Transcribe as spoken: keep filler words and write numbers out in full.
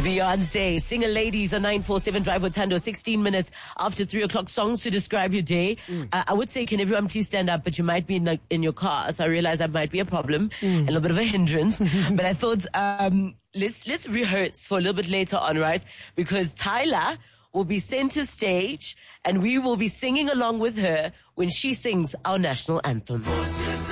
Beyonce, Singer Ladies on nine four seven Drive with Tando, sixteen minutes after three o'clock. Songs to describe your day. Mm. Uh, I would say, can everyone please stand up? But you might be in, the, in your car, so I realize that might be a problem, mm. a little bit of a hindrance. But I thought, um, let's, let's rehearse for a little bit later on, right? Because Tyla will be center stage and we will be singing along with her when she sings our national anthem.